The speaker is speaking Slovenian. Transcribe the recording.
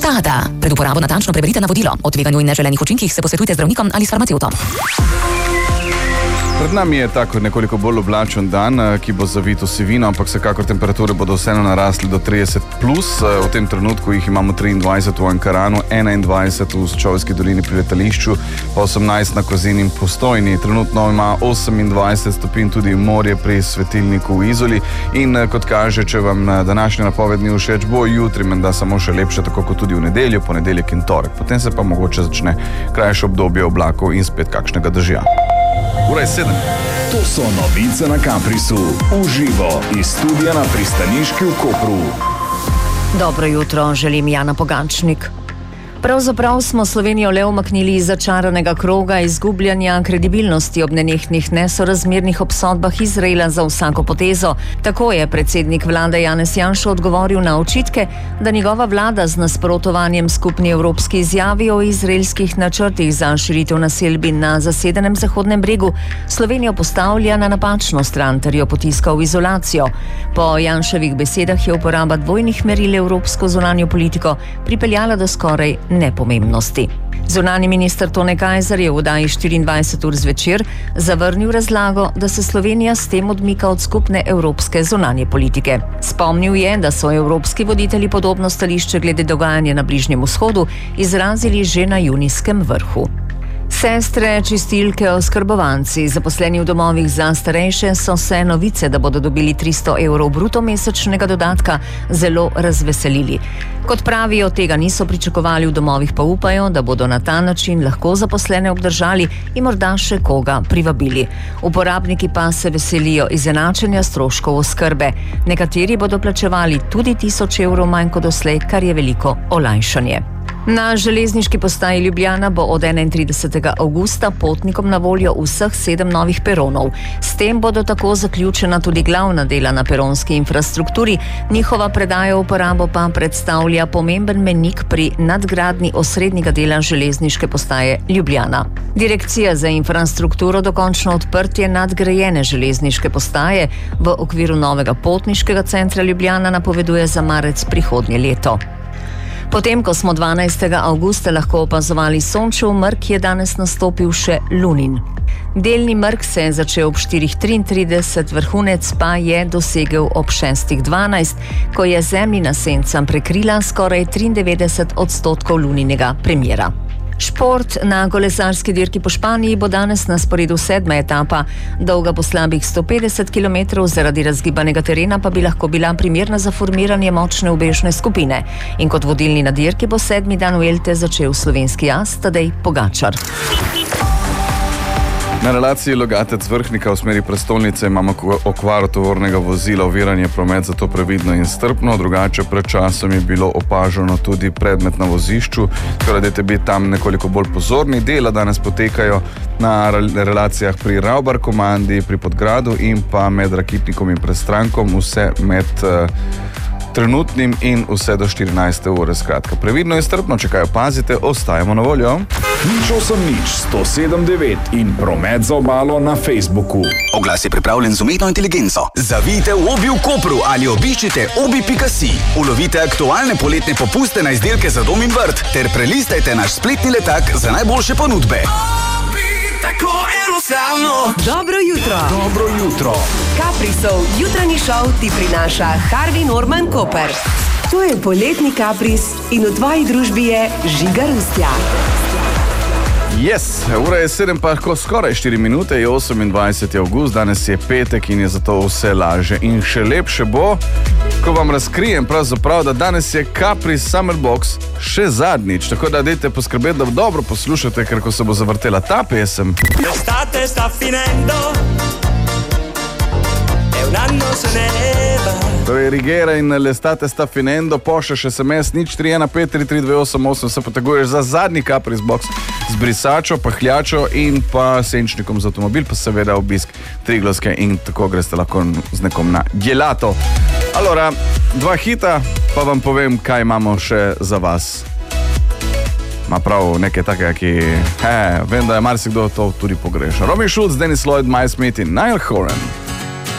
Tada! Pred uporabo natančno preberite navodilo. O tveganju in neželenih učinkih se posvetujte z zdravnikom ali s farmacevtom. Pred nami je tako nekoliko bolj oblačen dan, ki bo zavit v sivino, ampak vsekakor temperature bodo vseeno narasli do 30+. V tem trenutku jih imamo 23 v Ankaranu, 21 v Sočovski dolini pri letališču, pa 18 na Kozini in Postojni. Trenutno ima 28 stopinj tudi morje pri svetilniku v Izoli in kot kaže, če vam današnja napoved ni všeč, bo jutri menda samo še lepše, tako kot tudi v nedeljo, ponedeljek in torek. Potem se pa mogoče začne krajše obdobje oblakov in spet kakšnega dežja. Ura je 7. To so novice na Caprisu. Uživo iz studia na Pristaniški v Kopru. Dobro jutro, želim Jana Pogančnik. Pravzaprav smo Slovenijo le umaknili iz začaranega kroga izgubljanja kredibilnosti ob nenehnih nesorazmernih obsodbah Izraela za vsako potezo. Tako je predsednik vlade Janez Janša odgovoril na očitke, da njegova vlada z nasprotovanjem skupni evropski izjavi o izraelskih načrtih za širitev naselbin na zasedenem Zahodnem bregu Slovenijo postavlja na napačno stran ter jo potiska v izolacijo. Po Janševih besedah je uporaba dvojnih meril evropsko zunanjo politiko pripeljala do skoraj nepomembnosti. Zunanji minister Tone Kajzer je v oddaji 24 ur zvečer zavrnil razlago, da se Slovenija s tem odmika od skupne evropske zunanje politike. Spomnil je, da so evropski voditelji podobno stališče glede dogajanja na Bližnjem vzhodu izrazili že na junijskem vrhu. Sestre, čistilke, oskrbovanci, zaposleni v domovih za starejše so se novice, da bodo dobili 300 evrov bruto mesečnega dodatka, zelo razveselili. Kot pravijo, tega niso pričakovali v domovih, pa upajo, da bodo na ta način lahko zaposlene obdržali in morda še koga privabili. Uporabniki pa se veselijo izenačenja stroškov oskrbe. Nekateri bodo plačevali tudi 1000 evrov manj kot doslej, kar je veliko olajšanje. Na železniški postaji Ljubljana bo od 31. avgusta potnikom na voljo vseh 7 novih peronov. S tem bodo tako zaključena tudi glavna dela na peronski infrastrukturi, njihova predaja v uporabo pa predstavlja pomemben mejnik pri nadgradnji osrednjega dela železniške postaje Ljubljana. Direkcija za infrastrukturo dokončno odprtje nadgrajene železniške postaje v okviru novega potniškega centra Ljubljana napoveduje za marec prihodnje leto. Potem, ko smo 12. avgusta lahko opazovali sončev mrk, je danes nastopil še lunin. Delni mrk se je začel ob 4:33, vrhunec pa je dosegel ob 6:12, ko je zemljina senca prekrila skoraj 93% luninega premjera. Šport. Na kolesarski dirki po Španiji bo danes na sporedu 7. etapa. Dolga bo slabih 150 km, zaradi razgibanega terena pa bi lahko bila primerna za formiranje močne ubežne skupine. In kot vodilni na dirki bo 7. dan Vuelte začel slovenski as Tadej Pogačar. Na relaciji Logatec-Vrhnika v smeri prestolnice imamo okvaro tovornega vozila, oviran je promet, zato previdno in strpno, drugače pred časom je bilo opaženo tudi predmet na vozišču, torej dajte biti tam nekoliko bolj pozorni. Dela danes potekajo na relacijah pri Ravbar komandi, pri Podgradu in pa med Rakitnikom in Prestrankom, vse med trenutnim in vse do 14. ure. Skratka, previdno in strpno, če kaj opazite, ostajamo na voljo. Nič 107.9 in promet za obalo na Facebooku. Oglas je pripravljen z umetno inteligenco. Zavijte v Obi v Kopru ali obiščite obi.si. Ulovite aktualne poletne popuste na izdelke za dom in vrt ter prelistajte naš spletni letak za najboljše ponudbe. Tako enostavno. Dobro jutro. Dobro jutro. Caprisov jutranji šov ti prinaša Harvey Norman Koper. To je poletni Capris in v tvoji družbi je Žiga Rustja. Yes, ura je 7 pa skoraj 4 minute, je 28. avgust, danes je petek in je zato vse laže. In še lepše bo, ko vam razkrijem pravzaprav, da danes je Capris Summer Box še zadnjič, tako da dajte poskrbeti, da dobro poslušate, ker ko se bo zavrtela ta pesem. L'estate sta finendo e un anno se ne va. Torej, Rigera in L'estate sta finendo, pošleš SMS 031533288, se poteguješ za zadnji Capris Box z brisačo, pahljačo in pa senčnikom za avtomobil, pa seveda obisk Triglavske in tako greste lahko z nekom na gelato. Allora, 2 hita, pa vam povem, kaj imamo še za vas. Ma prav nekaj takega, ki... vem, da je marsikdo to tudi pogreša. Romy Schulz, Dennis Lloyd, Miles Smith in Niall Horan.